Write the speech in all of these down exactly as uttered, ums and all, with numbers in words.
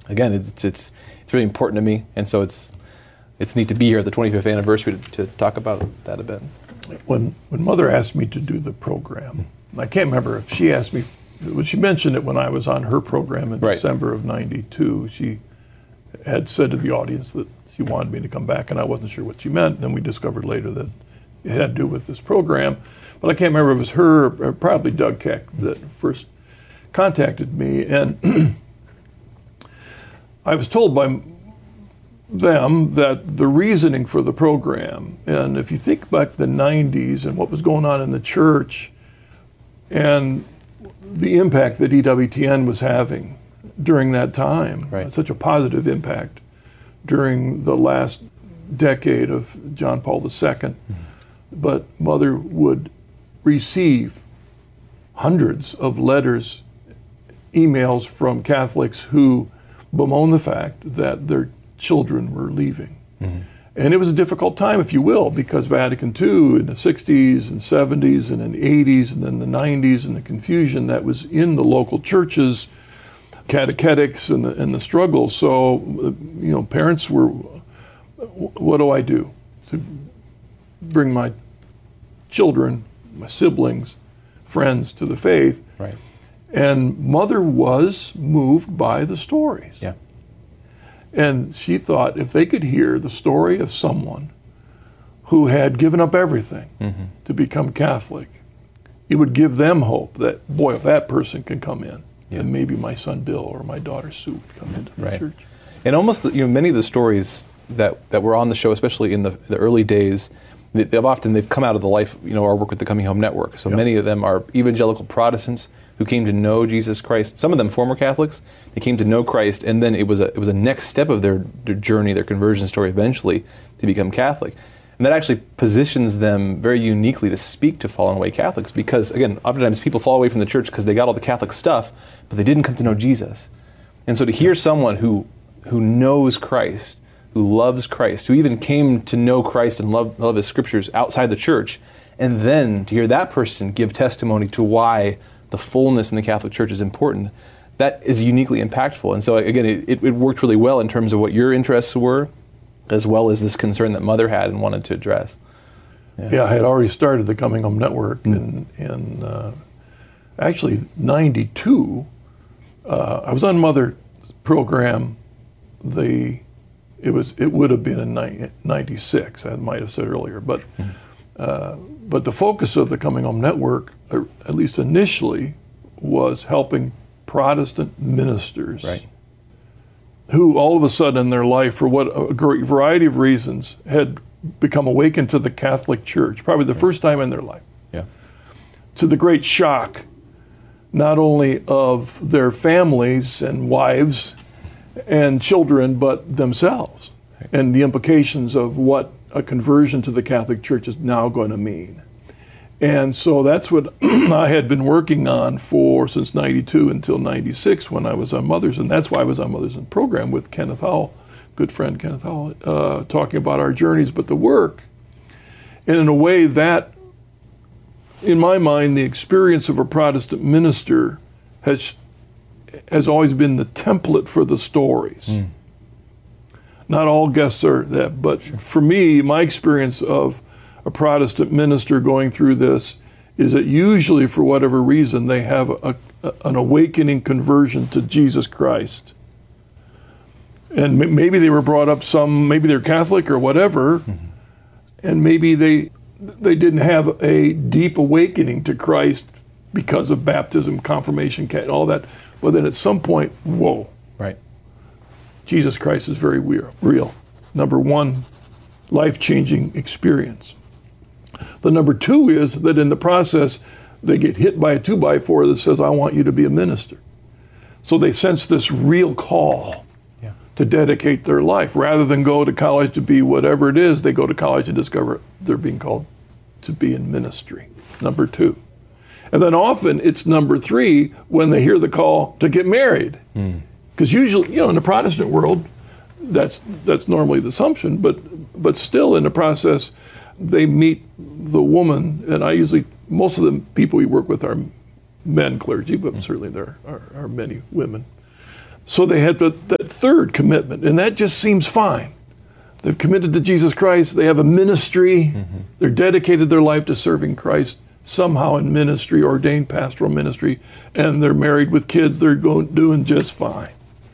again, it's it's it's really important to me, and so it's it's neat to be here at the twenty-fifth anniversary to, to talk about that a bit. When when Mother asked me to do the program, I can't remember if she asked me. Well, she mentioned it when I was on her program in Right. December of ninety-two. She had said to the audience that she wanted me to come back, and I wasn't sure what she meant. And then we discovered later that it had to do with this program. But I can't remember if it was her or probably Doug Keck that first contacted me. And I was told by them that the reasoning for the program, and if you think back to the nineties and what was going on in the church and the impact that E W T N was having during that time, right. such a positive impact during the last decade of John Paul the Second. Mm-hmm. But Mother would receive hundreds of letters, emails from Catholics who bemoan the fact that their children were leaving. Mm-hmm. And it was a difficult time, if you will, because Vatican Two in the sixties and seventies and in the eighties and then the nineties and the confusion that was in the local churches, catechetics and the, and the struggles. So, you know, parents were, what do I do to bring my children, my siblings, friends to the faith? Right. And Mother was moved by the stories. Yeah. And she thought if they could hear the story of someone who had given up everything mm-hmm. to become Catholic, it would give them hope that, boy, if that person can come in, yeah. then maybe my son Bill or my daughter Sue would come into the right. church. And almost, you know, many of the stories that, that were on the show, especially in the, the early days, they've often they've come out of the life, you know, our work with the Coming Home Network. So yep. many of them are evangelical Protestants who came to know Jesus Christ. Some of them former Catholics. They came to know Christ, and then it was a it was a next step of their, their journey, their conversion story, eventually to become Catholic. And that actually positions them very uniquely to speak to fallen away Catholics, because again, oftentimes people fall away from the church because they got all the Catholic stuff, but they didn't come to know Jesus. And so to hear someone who who knows Christ, who loves Christ, who even came to know Christ and love, love his scriptures outside the church, and then to hear that person give testimony to why the fullness in the Catholic Church is important, that is uniquely impactful. And so again, it, it worked really well in terms of what your interests were, as well as this concern that Mother had and wanted to address. Yeah, yeah I had already started the Coming Home Network mm. in, in uh, actually ninety-two. Uh, I was on Mother's program. The it was it would have been in ninety-six. I might have said earlier, but mm. uh, but the focus of the Coming Home Network, at least initially, was helping Protestant ministers right. who all of a sudden in their life, for what a great variety of reasons, had become awakened to the Catholic Church, probably the right. first time in their life. Yeah. To the great shock, not only of their families and wives and children, but themselves, right. and the implications of what a conversion to the Catholic Church is now going to mean. And so that's what I had been working on for since ninety-two until ninety-six when I was on Mother's, and that's why I was on Mother's in program with Kenneth Howell, good friend Kenneth Howell, uh, talking about our journeys, but the work. And in a way that, in my mind, the experience of a Protestant minister has has always been the template for the stories. Mm. Not all guests are that, but sure. for me, my experience of a Protestant minister going through this is that usually, for whatever reason, they have a, a, an awakening conversion to Jesus Christ. And m- maybe they were brought up some, maybe they're Catholic or whatever, mm-hmm. and maybe they they didn't have a deep awakening to Christ because of baptism, confirmation, all that. But then at some point, whoa. Right. Jesus Christ is very real. Number one, life-changing experience. The number two is that in the process, they get hit by a two by four that says, I want you to be a minister. So they sense this real call yeah. to dedicate their life. Rather than go to college to be whatever it is, they go to college and discover they're being called to be in ministry. Number two. And then often it's number three when they hear the call to get married. Because mm. usually, you know, in the Protestant world, that's that's normally the assumption, but but still in the process, they meet the woman, and I usually, most of the people we work with are men clergy, but mm. certainly there are, are many women. So they had to, that third, commitment, and that just seems fine. They've committed to Jesus Christ. They have a ministry. Mm-hmm. They're dedicated their life to serving Christ somehow in ministry, ordained pastoral ministry, and they're married with kids. They're going, doing just fine.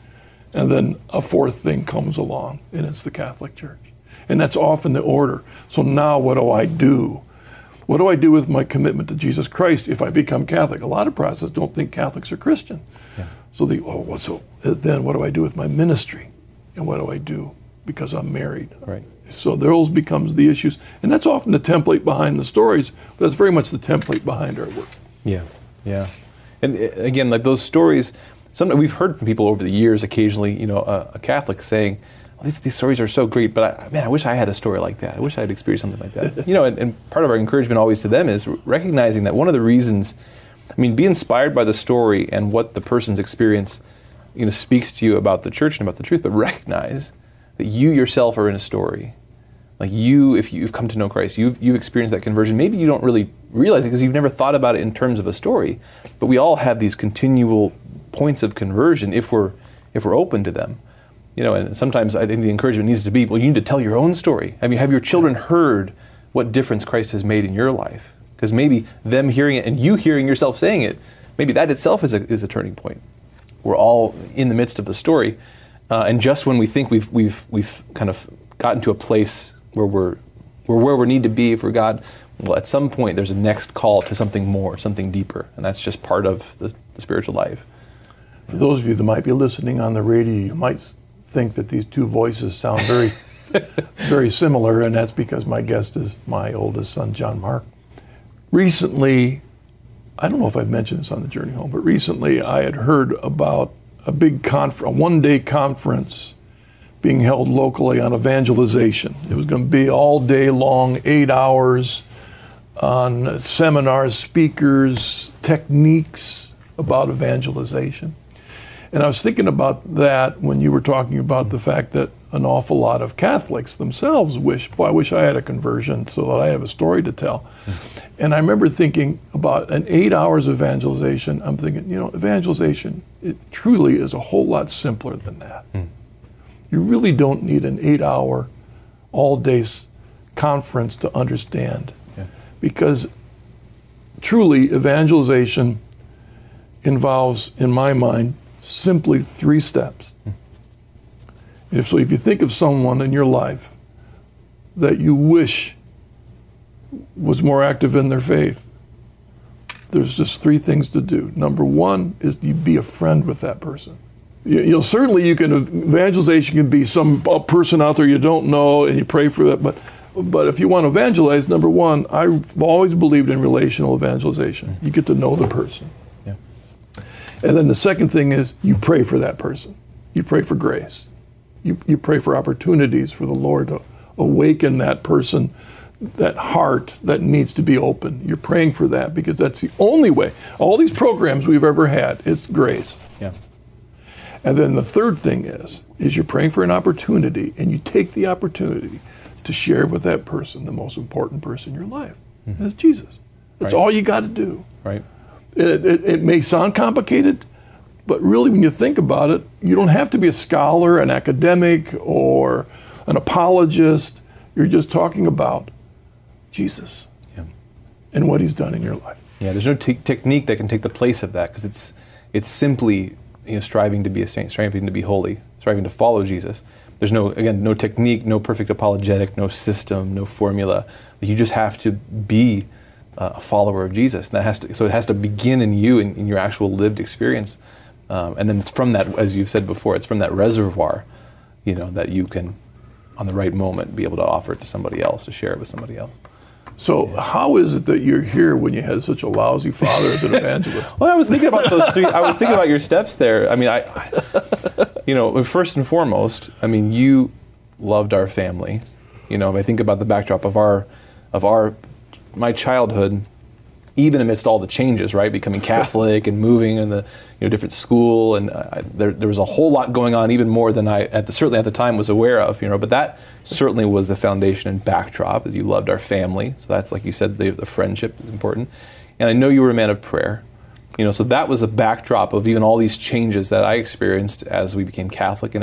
And then a fourth thing comes along, and it's the Catholic Church. And that's often the order. So now what do I do? What do I do with my commitment to Jesus Christ if I become Catholic? A lot of Protestants don't think Catholics are Christian. Yeah. So they, oh, well, so then what do I do with my ministry? And what do I do because I'm married? Right. So those becomes the issues. And that's often the template behind the stories, but that's very much the template behind our work. Yeah, yeah. And uh, again, like those stories, sometimes we've heard from people over the years occasionally, you know, uh, a Catholic saying, oh, these, these stories are so great, but I, man, I wish I had a story like that. I wish I had experienced something like that. You know, and, and part of our encouragement always to them is recognizing that one of the reasons, I mean, be inspired by the story and what the person's experience, you know, speaks to you about the church and about the truth, but recognize that you yourself are in a story. Like you, if you've come to know Christ, you've, you've experienced that conversion. Maybe you don't really realize it because you've never thought about it in terms of a story, but we all have these continual points of conversion if we're if we're open to them. You know, and sometimes I think the encouragement needs to be, well, you need to tell your own story. I mean, have your children heard what difference Christ has made in your life? Because maybe them hearing it and you hearing yourself saying it, maybe that itself is a, is a turning point. We're all in the midst of the story, uh, and just when we think we've we've we've kind of gotten to a place where we're we're where we need to be for God, well, at some point there's a next call to something more, something deeper, and that's just part of the, the spiritual life. For those of you that might be listening on the radio, you might think that these two voices sound very, very similar, and that's because my guest is my oldest son, John Mark. Recently, I don't know if I've mentioned this on the Journey Home, but recently I had heard about a big conference, a one-day conference being held locally on evangelization. It was going to be all day long, eight hours on seminars, speakers, techniques about evangelization. And I was thinking about that when you were talking about the fact that an awful lot of Catholics themselves wish, boy, I wish I had a conversion so that I have a story to tell. And I remember thinking about an eight hours of evangelization. I'm thinking, you know, evangelization, it truly is a whole lot simpler than that. Mm. You really don't need an eight hour, all day conference to understand. Yeah. Because truly evangelization involves, in my mind, simply three steps. Mm. If so, if you think of someone in your life that you wish was more active in their faith, there's just three things to do. Number one is you be a friend with that person. You, you know, certainly you can, evangelization can be some a person out there you don't know and you pray for that, but but if you want to evangelize, number one, I've always believed in relational evangelization. You get to know the person. Yeah. And then the second thing is you pray for that person. You pray for grace. You, you pray for opportunities for the Lord to awaken that person, that heart that needs to be open. You're praying for that because that's the only way. All these programs we've ever had, it's grace. Yeah. And then the third thing is, is you're praying for an opportunity and you take the opportunity to share with that person the most important person in your life. Mm-hmm. That's Jesus. That's right. All you got to do. Right. It, it, it may sound complicated, but really, when you think about it, you don't have to be a scholar, an academic, or an apologist. You're just talking about Jesus yeah. and what he's done in your life. Yeah, there's no te- technique that can take the place of that because it's it's simply you know striving to be a saint, striving to be holy, striving to follow Jesus. There's no again no technique, no perfect apologetic, no system, no formula. You just have to be a follower of Jesus. And that has to so it has to begin in you in, in your actual lived experience. Um, and then it's from that, as you've said before, it's from that reservoir, you know, that you can, on the right moment, be able to offer it to somebody else, to share it with somebody else. So yeah. How is it that you're here when you had such a lousy father as an evangelist? Well, I was thinking about those three, I was thinking about your steps there. I mean, I, I, you know, first and foremost, I mean, you loved our family. You know, I think about the backdrop of our, of our, my childhood, even amidst all the changes, right? Becoming Catholic and moving in the you know different school, and I, there there was a whole lot going on, even more than I at the, certainly at the time was aware of. You know, but that certainly was the foundation and backdrop. As you loved our family, so that's like you said, the, the friendship is important. And I know you were a man of prayer. You know, so that was a backdrop of even all these changes that I experienced as we became Catholic and